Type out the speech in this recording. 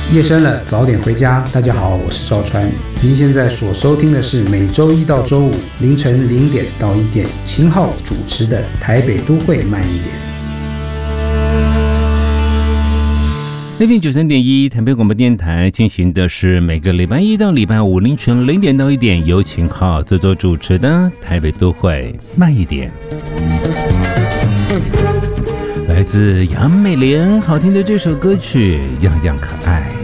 夜深了，早点回家。大家好，我是赵川。您现在所收听的是每周一到周五凌晨0点到1点，秦昊主持的台北都会慢一点。 FM 93.1台北广播电台进行的是每个礼拜一到礼拜五凌晨0点到1点，由秦昊做主持的台北都会慢一点。来自杨美莲好听的这首歌曲《样样可爱》。